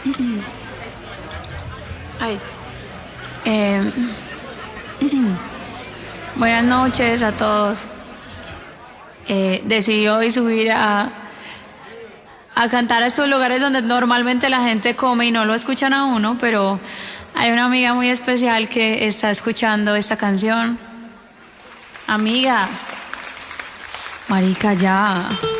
Ay. Eh, Buenas noches a todos. Decidí hoy subir a cantar a estos lugares donde normalmente la gente come y no lo escuchan a uno, pero hay una amiga muy especial que está escuchando esta canción. Amiga, marica, ya.